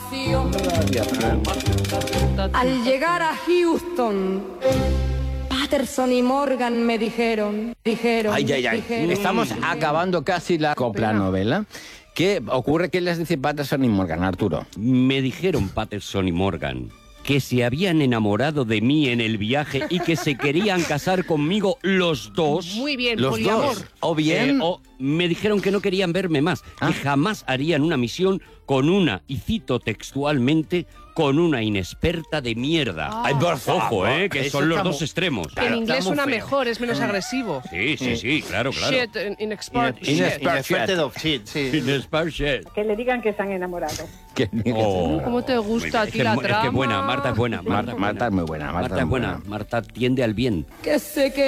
aviación. Al llegar a Houston, Patterson y Morgan me dijeron. Ay. Estamos acabando casi la copla-novela. ¿Qué ocurre? ¿Qué les dice Patterson y Morgan, Arturo? Me dijeron Patterson y Morgan que se habían enamorado de mí en el viaje y que se querían casar conmigo los dos. Muy bien, Los poliamor. dos. O bien... O me dijeron que no querían verme más, que jamás harían una misión con una, y cito textualmente, con una inexperta de mierda. Ay, por Ojo, que eso son los está dos extremos. Que en inglés está muy suena feo. mejor, es menos agresivo. Sí, claro. Shit, inexpert shit. Inexperted of shit, sí. Inexpert shit. Que le digan que están enamorados. Oh. ¿Cómo te gusta a ti la Es que trama? buena, Marta es buena. Marta es muy buena. Marta es buena. Marta tiende al bien. Que sé que